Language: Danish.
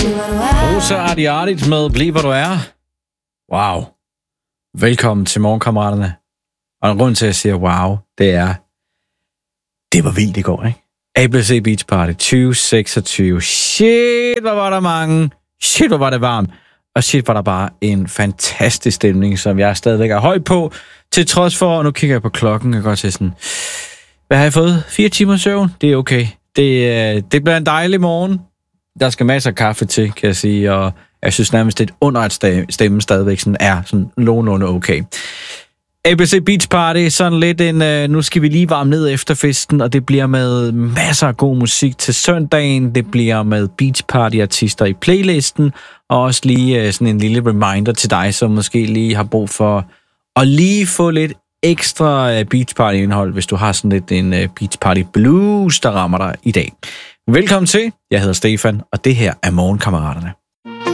Rosa Ardiartit med Bliv hvor du er. Wow. Velkommen til Morgenkammeraterne. Og en grund til, at jeg siger wow, det var vildt i går, ikke? ABC Beach Party 2026. Shit, hvor var der mange. Shit, hvor var det varmt. Og shit, var der bare en fantastisk stemning, som jeg stadigvæk er høj på. Til trods for, og nu kigger jeg på klokken og går til sådan, hvad har jeg fået? 4 timer søvn? Det er okay. Det bliver en dejlig morgen. Der skal masser af kaffe til, kan jeg sige, og jeg synes nærmest lidt under at stemme stadigvæk sådan er sådan nogenlunde okay. ABC Beach Party, sådan lidt en, nu skal vi lige varme ned efter festen, og det bliver med masser af god musik til søndagen, det bliver med Beach Party-artister i playlisten, og også lige sådan en lille reminder til dig, som måske lige har brug for at lige få lidt ekstra Beach Party-indhold, hvis du har sådan lidt en Beach Party blues, der rammer dig i dag. Velkommen til, jeg hedder Stefan, og det her er Morgenkammeraterne.